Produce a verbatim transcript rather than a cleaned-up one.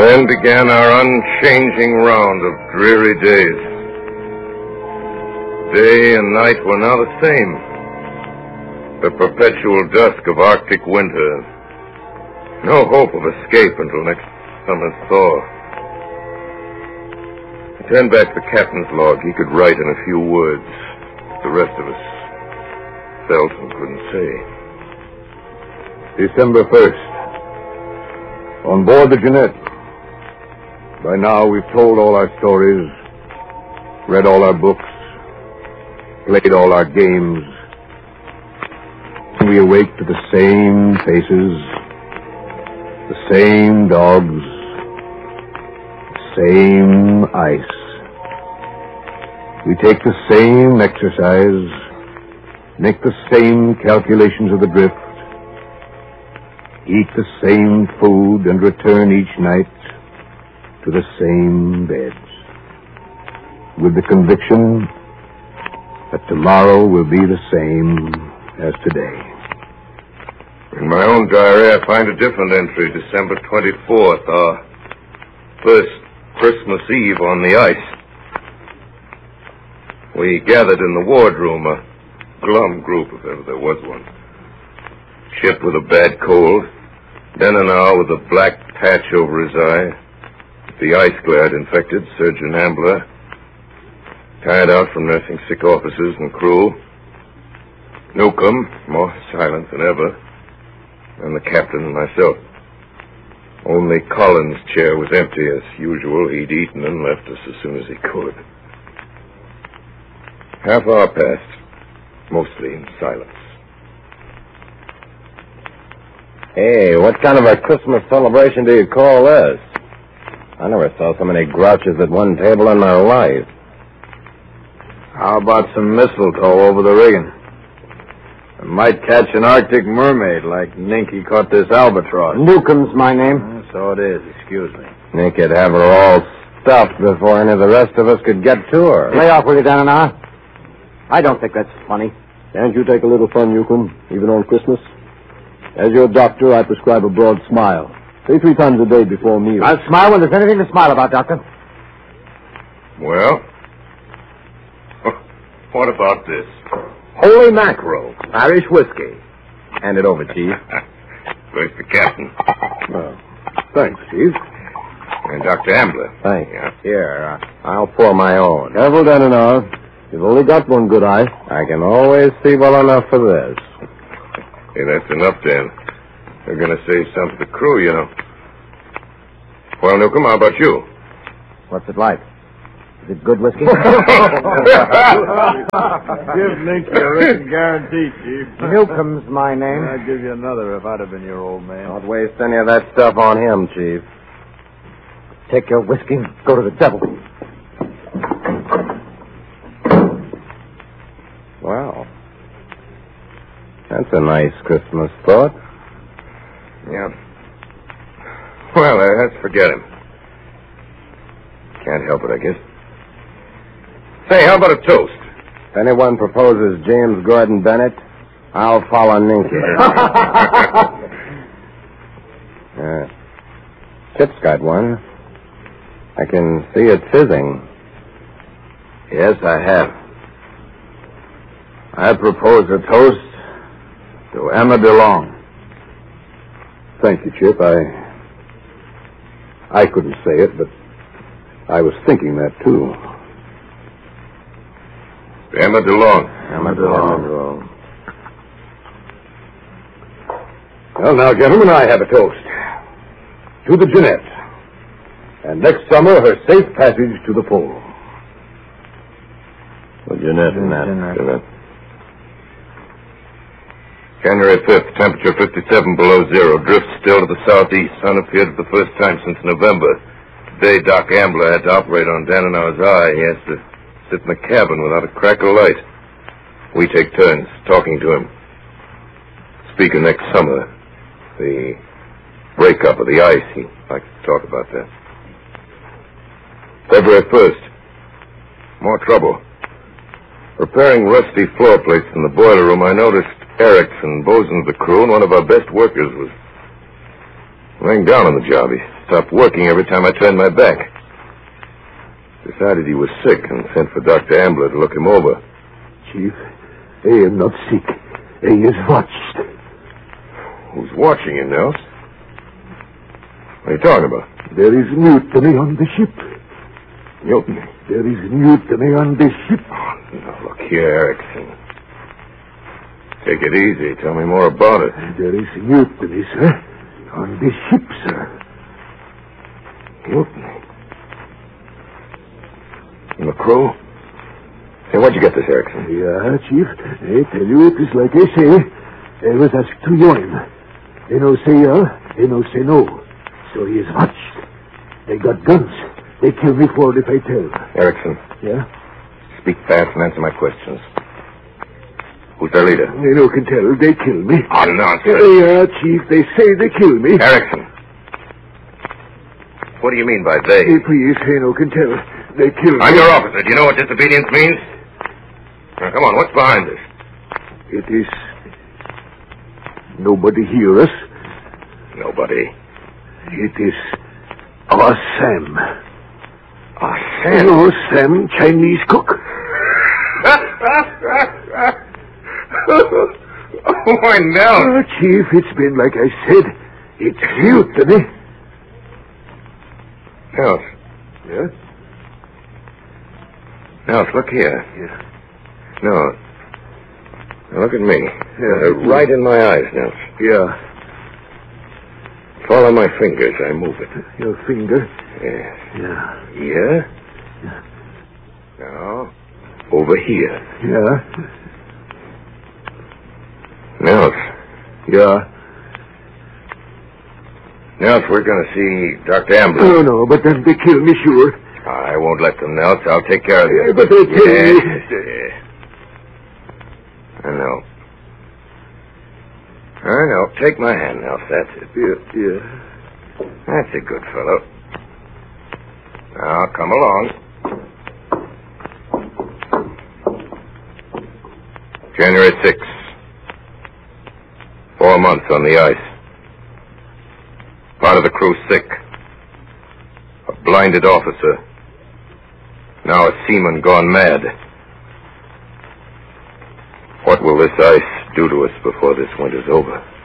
then began our unchanging round of dreary days. Day and night were now the same. The perpetual dusk of Arctic winter. No hope of escape until next summer's thaw. I turned back the captain's log. He could write in a few words. The rest of us felt and couldn't say. December first. On board the Jeanette. By now we've told all our stories, read all our books, played all our games. We awake to the same faces, the same dogs, the same ice. We take the same exercise, make the same calculations of the drift, eat the same food, and return each night to the same beds, with the conviction that tomorrow will be the same as today. In my own diary, I find a different entry, December twenty-fourth, our first Christmas Eve on the ice. We gathered in the wardroom, a glum group, if ever there was one. Chip with a bad cold, Denenow with a black patch over his eye, the ice glad infected, Surgeon Ambler, tired out from nursing sick officers and crew, Newcomb, more silent than ever, and the captain and myself. Only Collins' chair was empty as usual. He'd eaten and left us as soon as he could. Half hour passed, mostly in silence. Hey, what kind of a Christmas celebration do you call this? I never saw so many grouches at one table in my life. How about some mistletoe over the rigging? I might catch an Arctic mermaid like Ninky caught this albatross. Newcomb's my name. Uh, so it is, excuse me. Ninky'd have her all stuffed before any of the rest of us could get to her. Lay off with you, Denenow. I don't think that's funny. Can't you take a little fun, Newcomb, even on Christmas? As your doctor, I prescribe a broad smile. Say three times a day before meals. I'll smile when there's anything to smile about, Doctor. Well, what about this? Holy mackerel, Irish whiskey. Hand it over, Chief. First the captain. Well, thanks, Chief. And Doctor Ambler. Thank you. Yeah. Here, uh, I'll pour my own. Careful, Denenow. You've only got one good eye. I can always see well enough for this. Hey, that's enough, Dan. They're going to save some for the crew, you know. Well, Newcomb, how about you? What's it like? Is it good whiskey? Give Ninky a written guarantee, Chief. Newcomb's my name. I'd give you another if I'd have been your old man. Don't waste any of that stuff on him, Chief. Take your whiskey and go to the devil. Well, that's a nice Christmas thought. Yeah. Well, uh, let's forget him. Can't help it, I guess. Say, how about a toast? If anyone proposes James Gordon Bennett, I'll follow Ninky. uh, Chip's got one. I can see it fizzing. Yes, I have. I propose a toast to Emma DeLong. Thank you, Chip. I... I couldn't say it, but I was thinking that, too. Emma DeLong. Emma DeLong. Well, now, gentlemen, I have a toast. To the Jeanette. And next summer, her safe passage to the pole. Well, Jeanette and that. Jeanette. January fifth, temperature fifty-seven below zero. Drift still to the southeast. Sun appeared for the first time since November. Today, Doc Ambler had to operate on Denenow's eye. He has to sit in the cabin without a crack of light. We take turns talking to him. Speaking next summer, the breakup of the ice. He'd like to talk about that. February first. More trouble. Repairing rusty floor plates in the boiler room, I noticed Erickson, bosun of the crew, and one of our best workers was laying down on the job. He stopped working every time I turned my back. Decided he was sick and sent for Doctor Ambler to look him over. Chief, I am not sick. I is watched. Who's watching you, Nels? What are you talking about? There is mutiny on the ship. Mutiny? There is mutiny on the ship. Oh, now, look here, Erickson. Take it easy. Tell me more about it. There is mutiny, sir. On the ship, sir. Mutiny? And the crew? Hey, where'd you get this, Erickson? Yeah, Chief. I tell you, it is like I say. I was asked to join. They no say yeah, they no say no. So he is watched. They got guns. They kill me for it if I tell. Erickson. Yeah? Speak fast and answer my questions. Who's their leader? They no can tell. They kill me. Oh, nonsense. Yeah, Chief. They say they kill me. Erickson. What do you mean by they? Hey, please, they no can tell. They kill me. I'm your officer. Do you know what disobedience means? Now, come on. What's behind this? It is... Nobody hear us. Nobody. It is... Our Sam. Ah, Sam. No, Sam, Chinese cook. Oh, I know. Oh, Chief, it's been like I said. It's mutiny. Nels. Yeah? Nels, look here. Yeah. No. Now look at me. Yeah. Uh, right in my eyes, Nels. Yeah. Follow my fingers. I move it. Your finger? Yes. Yeah. Here. Yeah. Now, over here. Yeah. Nels. Yeah. Nels, we're going to see Doctor Ambler. No, no, but then they kill me, sure. I won't let them, Nels. I'll take care of you. Yeah, but they kill yes, me. yes. I know. I know. Take my hand, Nels. That's it. Yeah, yeah. That's a good fellow. Now, come along. January sixth. Four months on the ice. Part of the crew sick. A blinded officer. Now a seaman gone mad. What will this ice do to us before this winter's over?